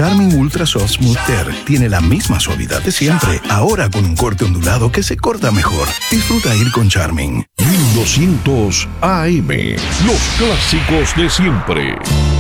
Charmin Ultra Soft Smooth Tear tiene la misma suavidad de siempre, ahora con un corte ondulado que se corta mejor. Disfruta ir con Charmin. 1200 AM, los clásicos de siempre.